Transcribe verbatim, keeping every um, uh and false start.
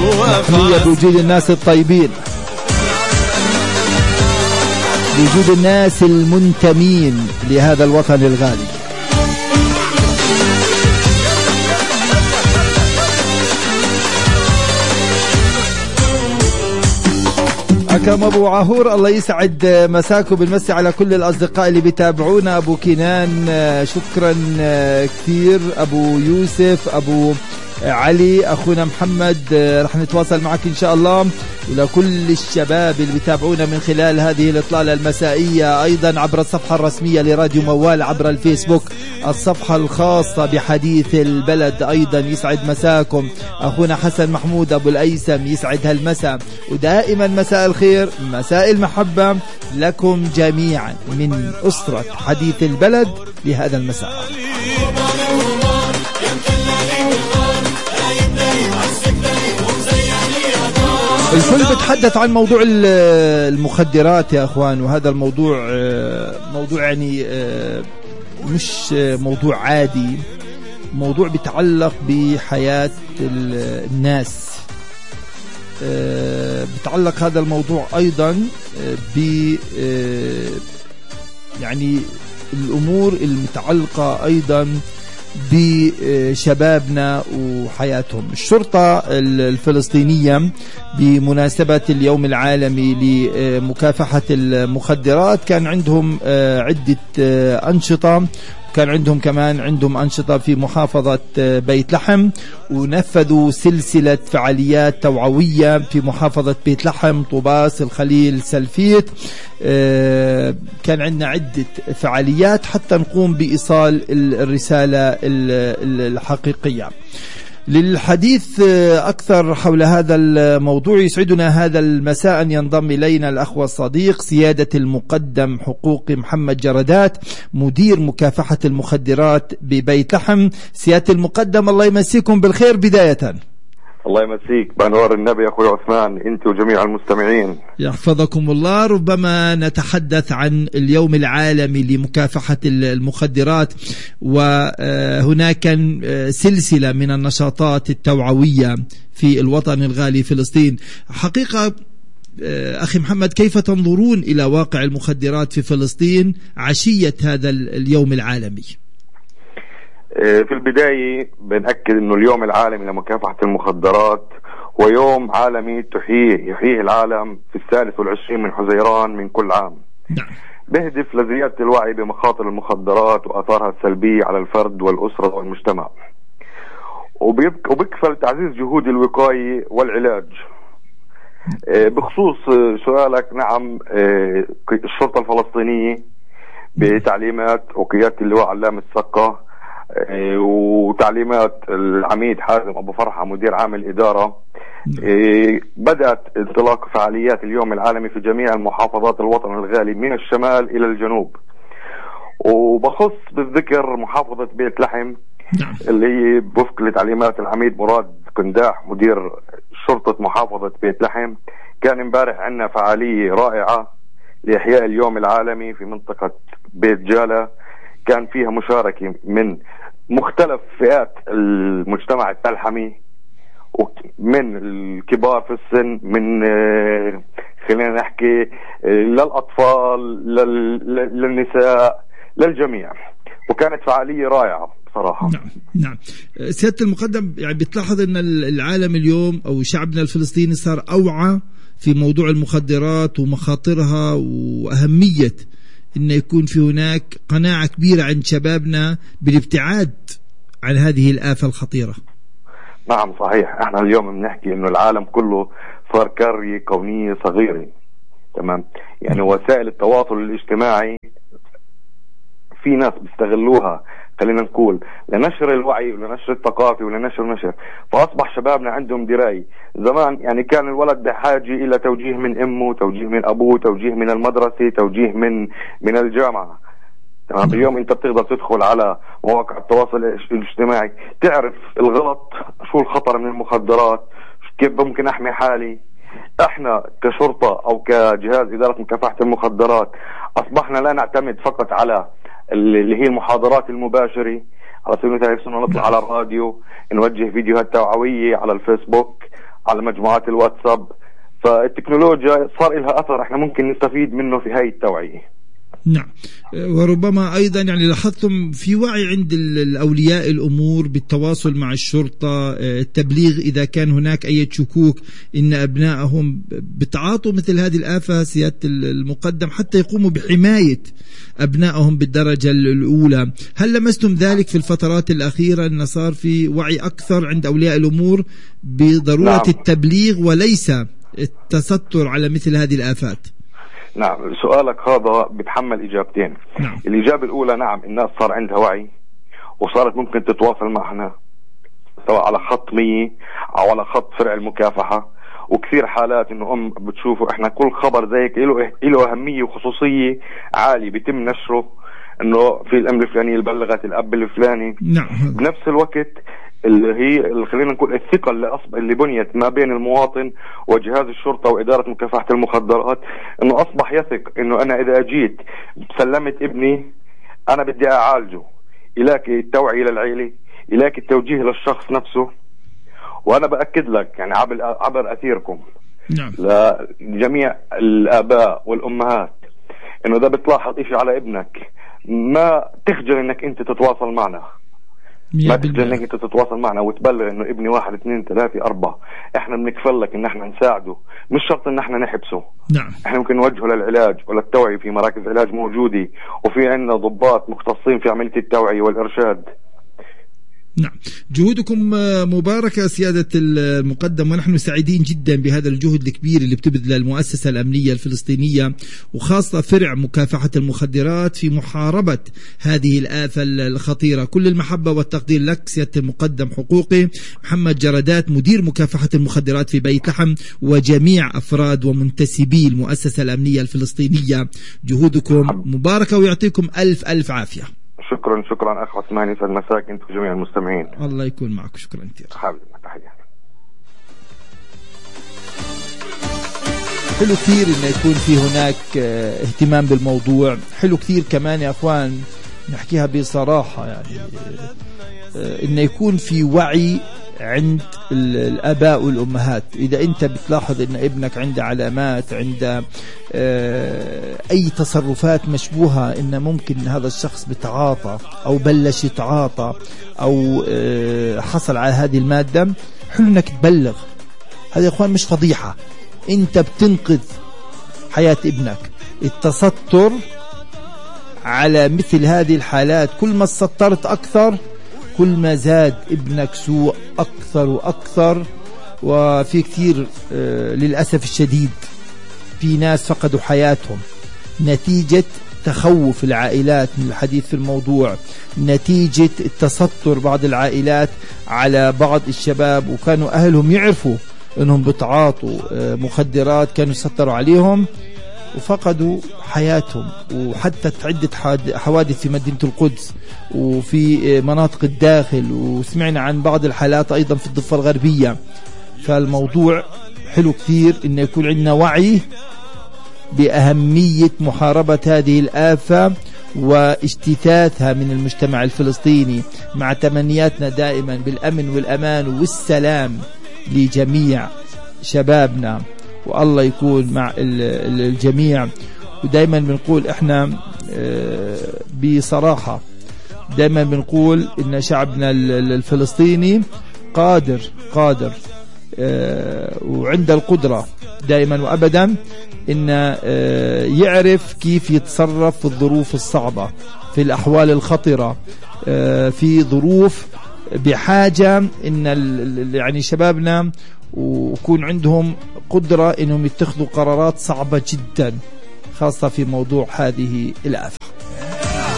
محمية بوجود الناس الطيبين، بوجود الناس المنتمين لهذا الوطن الغالي. أكرم أبو عهور، الله يسعد مساكم بالمسي على كل الأصدقاء اللي بيتابعونا. أبو كنان شكرا كثير، أبو يوسف، أبو علي، أخونا محمد رح نتواصل معك إن شاء الله، إلى كل الشباب اللي بيتابعونا من خلال هذه الإطلالة المسائية، أيضا عبر الصفحة الرسمية لراديو موال عبر الفيسبوك، الصفحة الخاصة بحديث البلد. أيضا يسعد مساكم أخونا حسن محمود أبو الأيسم، يسعد هالمساء، ودائما مساء الخير، مساء المحبة لكم جميعا من أسرة حديث البلد لهذا المساء. الكل بتحدث عن موضوع المخدرات يا أخوان، وهذا الموضوع موضوع يعني مش موضوع عادي، موضوع بيتعلق بحياة الناس. بيتعلق هذا الموضوع أيضا ب يعني الأمور المتعلقة أيضا بشبابنا وحياتهم. الشرطة الفلسطينية بمناسبة اليوم العالمي لمكافحة المخدرات كان عندهم عدة أنشطة، كان عندهم كمان عندهم أنشطة في محافظة بيت لحم، ونفذوا سلسلة فعاليات توعوية في محافظة بيت لحم، طوباس، الخليل، سلفيت. كان عندنا عدة فعاليات حتى نقوم بإيصال الرسالة الحقيقية. للحديث أكثر حول هذا الموضوع يسعدنا هذا المساء أن ينضم إلينا الأخ والصديق سيادة المقدم حقوقي محمد جردات، مدير مكافحة المخدرات ببيت لحم. سيادة المقدم الله يمسيكم بالخير بداية. الله يمسيك بأنوار النبي أخوي عثمان، أنت وجميع المستمعين يحفظكم الله. ربما نتحدث عن اليوم العالمي لمكافحة المخدرات، وهناك سلسلة من النشاطات التوعوية في الوطن الغالي فلسطين. حقيقة أخي محمد، كيف تنظرون إلى واقع المخدرات في فلسطين عشية هذا اليوم العالمي؟ في البداية بنأكد أنه اليوم العالمي لمكافحة المخدرات هو يوم عالمي تحييه يحييه العالم في الثالث والعشرين من حزيران من كل عام. نعم. بهدف لزيادة الوعي بمخاطر المخدرات وآثارها السلبية على الفرد والأسرة والمجتمع، وبكفل تعزيز جهود الوقاية والعلاج. بخصوص سؤالك، نعم، الشرطة الفلسطينية بتعليمات وقيادة اللواء علام السقة وتعليمات العميد حازم أبو فرحة مدير عام الإدارة، بدأت انطلاق فعاليات اليوم العالمي في جميع المحافظات الوطن الغالي من الشمال إلى الجنوب. وبخص بالذكر محافظة بيت لحم اللي هي بوفق لتعليمات العميد مراد كنداح مدير شرطة محافظة بيت لحم، كان امبارح عندنا فعالية رائعة لإحياء اليوم العالمي في منطقة بيت جالة، كان فيها مشاركة من مختلف فئات المجتمع التلحمي، من الكبار في السن، من خلينا نحكي للأطفال، للنساء، للجميع، وكانت فعالية رائعة بصراحة. نعم نعم. سيادة المقدم، يعني بتلاحظ أن العالم اليوم أو شعبنا الفلسطيني صار أوعى في موضوع المخدرات ومخاطرها وأهمية إن يكون في هناك قناعة كبيرة عند شبابنا بالابتعاد عن هذه الآفة الخطيرة. نعم صحيح، احنا اليوم بنحكي إنه العالم كله صار قرية كونية صغيرة، تمام؟ يعني وسائل التواصل الاجتماعي في ناس بيستغلوها، خلينا نقول، لنشر الوعي ولنشر الثقافة ولنشر نشر، فأصبح شبابنا عندهم دراية. زمان يعني كان الولد بحاجة إلى توجيه من أمه، توجيه من أبوه، توجيه من المدرسة، توجيه من من الجامعة، تمام؟ اليوم أنت بتقدر تدخل على مواقع التواصل الاجتماعي تعرف الغلط، شو الخطر من المخدرات، كيف ممكن أحمي حالي. احنا كشرطة او كجهاز إدارة مكافحة المخدرات اصبحنا لا نعتمد فقط على اللي هي المحاضرات المباشرة، على سبيل المثال نطلع على الراديو، نوجه فيديوهات توعوية على الفيسبوك، على مجموعات الواتساب. فالتكنولوجيا صار لها أثر احنا ممكن نستفيد منه في هاي التوعية. نعم. وربما أيضا يعني لاحظتم في وعي عند الأولياء الأمور بالتواصل مع الشرطة، التبليغ إذا كان هناك أي شكوك إن أبنائهم بتعاطوا مثل هذه الآفة سيادة المقدم حتى يقوموا بحماية أبنائهم بالدرجة الأولى. هل لمستم ذلك في الفترات الأخيرة أن صار في وعي أكثر عند أولياء الأمور بضرورة نعم. التبليغ وليس التستر على مثل هذه الآفات؟ نعم، سؤالك هذا بتحمل إجابتين. نعم. الإجابة الأولى نعم، الناس صار عندها وعي وصارت ممكن تتواصل معنا سواء على خط مية أو على خط فرع المكافحة. وكثير حالات إنه أم بتشوفوا إحنا كل خبر زيك له له أهمية وخصوصية عالية بيتم نشره، إنه في الأم الفلاني اللي بلغت الأب الفلاني. نعم. بنفس الوقت اللي هي اللي خلينا نقول الثقة اللي أصبح اللي بنيت ما بين المواطن وجهاز الشرطة وإدارة مكافحة المخدرات، إنه أصبح يثق إنه أنا إذا جيت سلمت ابني أنا بدي أعالجه، إلاك التوعية للعيلة، إلاك التوجيه للشخص نفسه. وأنا بأكد لك يعني عبر عبر أثيركم نعم. لجميع الآباء والأمهات إنه إذا بتلاحظ إشي على ابنك ما تخجل إنك أنت تتواصل معنا، ما تقدر انك انت تتواصل معنا وتبلغ انه ابني واحد اثنين ثلاثة اربعة، احنا بنكفل لك ان احنا نساعده، مش شرط ان احنا نحبسه. نعم. احنا ممكن نوجهه للعلاج وللتوعية في مراكز علاج موجودة، وفي عندنا ضباط مختصين في عملية التوعية والارشاد. نعم، جهودكم مباركة سيادة المقدم، ونحن سعيدين جدا بهذا الجهد الكبير اللي بتبذله المؤسسة الأمنية الفلسطينية وخاصة فرع مكافحة المخدرات في محاربة هذه الآفة الخطيرة. كل المحبة والتقدير لك سيادة المقدم حقوقي محمد جردات، مدير مكافحة المخدرات في بيت لحم، وجميع أفراد ومنتسبي المؤسسة الأمنية الفلسطينية. جهودكم مباركة ويعطيكم ألف ألف عافية. شكرا شكرا أخ عثماني، في المساك أنت وجميع المستمعين. الله يكون معك، شكرا كثير حبيبي. تحياتي. حلو كثير إنه يكون في هناك اهتمام بالموضوع، حلو كثير كمان يا أخوان نحكيها بصراحة يعني إنه يكون في وعي عند الآباء والأمهات. إذا أنت بتلاحظ إن ابنك عنده علامات، عنده أي تصرفات مشبوهة إن ممكن هذا الشخص بتعاطى أو بلش يتعاطى أو حصل على هذه المادة، حلو إنك تبلغ. هذا يا أخوان مش فضيحة، أنت بتنقذ حياة ابنك. التستر على مثل هذه الحالات، كل ما تسترت أكثر كل ما زاد ابنك سوء أكثر وأكثر. وفي كثير آه للأسف الشديد في ناس فقدوا حياتهم نتيجة تخوف العائلات من الحديث في الموضوع، نتيجة التستر بعض العائلات على بعض الشباب وكانوا أهلهم يعرفوا أنهم بتعاطوا آه مخدرات، كانوا يستروا عليهم وفقدوا حياتهم. وحتى عدة حوادث في مدينة القدس وفي مناطق الداخل، وسمعنا عن بعض الحالات أيضا في الضفة الغربية. فالموضوع حلو كثير إن يكون عندنا وعي بأهمية محاربة هذه الآفة واجتثاثها من المجتمع الفلسطيني، مع تمنياتنا دائما بالأمن والأمان والسلام لجميع شبابنا، والله يكون مع الجميع. ودايما بنقول احنا بصراحة، دايما بنقول ان شعبنا الفلسطيني قادر قادر وعند القدرة دائما وابدا ان يعرف كيف يتصرف في الظروف الصعبة، في الاحوال الخطرة، في ظروف بحاجة ان يعني شبابنا ويكون عندهم قدرة انهم يتخذوا قرارات صعبة جدا، خاصة في موضوع هذه الآفة.